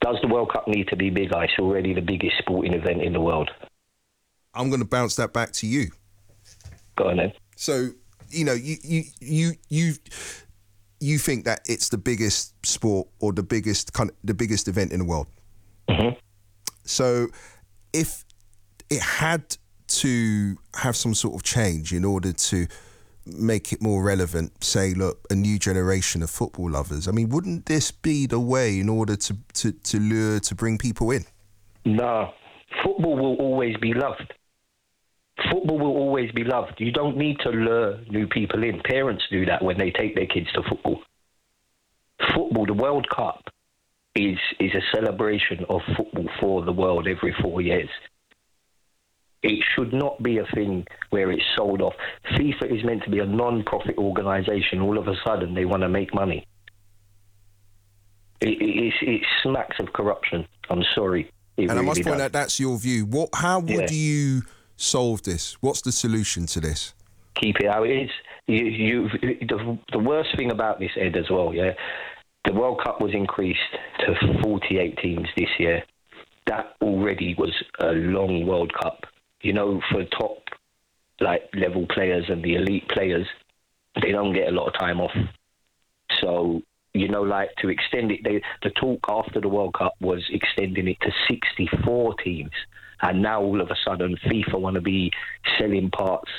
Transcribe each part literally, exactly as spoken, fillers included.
Does the World Cup need to be bigger? It's already the biggest sporting event in the world. I'm going to bounce that back to you. Go on then. So, you know, you you you you you think that it's the biggest sport or the biggest kind of, the biggest event in the world. Mm-hmm. So, if it had to have some sort of change in order to make it more relevant, say, look, a new generation of football lovers, I mean, wouldn't this be the way in order to, to, to lure, to bring people in? No. Football will always be loved. Football will always be loved. You don't need to lure new people in. Parents do that when they take their kids to football. Football, the World Cup, is is a celebration of football for the world every four years. It should not be a thing where it's sold off. FIFA is meant to be a non-profit organisation. All of a sudden, they want to make money. It, it, it smacks of corruption. I'm sorry. It and really I must point does. out that's your view. What? How would Yeah. you solve this? What's the solution to this? Keep it how it is. You, you, the, the worst thing about this, Ed, as well, yeah, the World Cup was increased to forty-eight teams this year. That already was a long World Cup. You know, for top like level players and the elite players, they don't get a lot of time off. So, you know, like to extend it, they, the talk after the World Cup was extending it to sixty-four teams. And now all of a sudden FIFA want to be selling parts.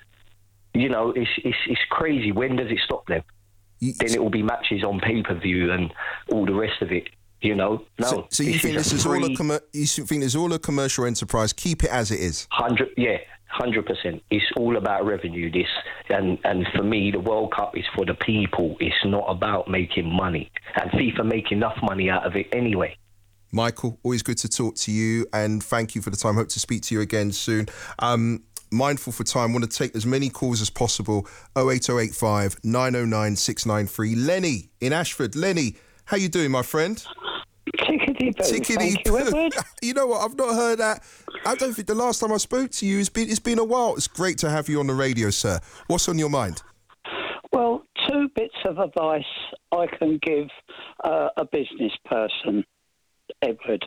You know, it's, it's, it's crazy. When does it stop then? You, Then it will be matches on pay-per-view and all the rest of it. You know, no. So, so you this think is this a is all a free- commer- you think this is all a commercial enterprise? Keep it as it is. Hundred, yeah, hundred percent. It's all about revenue. This and and for me, the World Cup is for the people. It's not about making money, and FIFA make enough money out of it anyway. Michael, always good to talk to you, and thank you for the time. Hope to speak to you again soon. Um, mindful for time, want to take as many calls as possible. oh eight oh eight five, nine oh nine, six nine three. Lenny in Ashford. Lenny, how you doing, my friend? Tickety boo. Tickety Thank you, boo. Edward. You know what? I've not heard that. I don't think the last time I spoke to you, it's been it's been a while. It's great to have you on the radio, sir. What's on your mind? Well, two bits of advice I can give uh, a business person, Edward,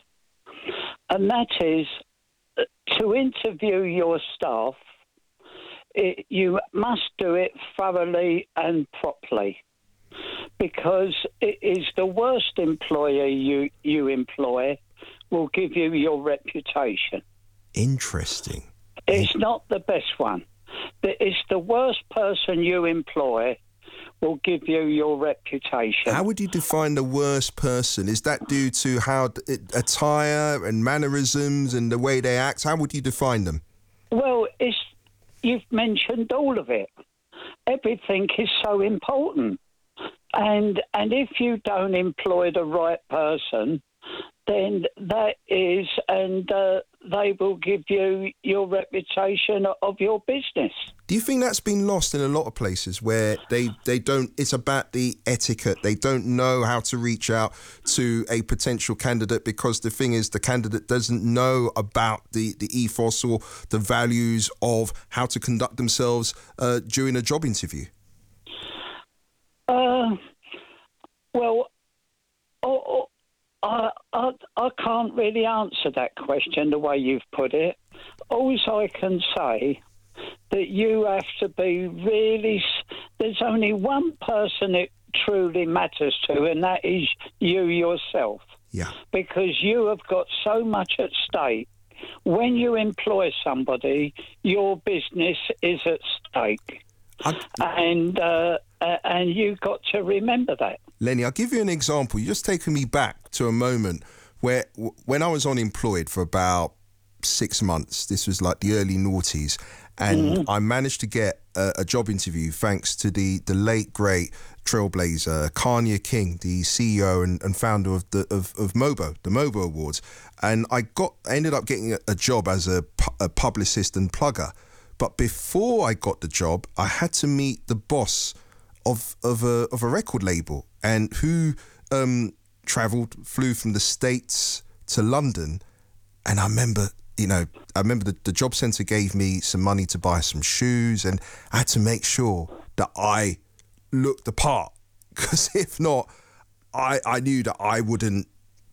and that is uh, to interview your staff. It, you must do it thoroughly and properly, because it is the worst employer you, you employ will give you your reputation. Interesting. It's not the best one. But it's the worst person you employ will give you your reputation. How would you define the worst person? Is that due to how it, attire and mannerisms and the way they act? How would you define them? Well, it's you've mentioned all of it. Everything is so important. And and if you don't employ the right person, then that is, and uh, they will give you your reputation of your business. Do you think that's been lost in a lot of places where they, they don't, it's about the etiquette, they don't know how to reach out to a potential candidate because the thing is the candidate doesn't know about the, the ethos or the values of how to conduct themselves uh, during a job interview? Uh, well, oh, oh, I, I, I can't really answer that question the way you've put it. All I can say that you have to be really... There's only one person it truly matters to, and that is you yourself. Yeah. Because you have got so much at stake. When you employ somebody, your business is at stake. I, and uh, uh, and you've got to remember that. Lenny, I'll give you an example. You're just taking me back to a moment where w- when I was unemployed for about six months, this was like the early noughties, and mm. I managed to get a, a job interview thanks to the, the late, great trailblazer, Kanye King, the C E O and, and founder of the of, of Mobo, the Mobo Awards. And I got I ended up getting a, a job as a, pu- a publicist and plugger. But before I got the job, I had to meet the boss of of a of a record label, and who um, travelled, flew from the States to London. And I remember, you know, I remember the, the job centre gave me some money to buy some shoes, and I had to make sure that I looked the part, because if not, I, I knew that I wouldn't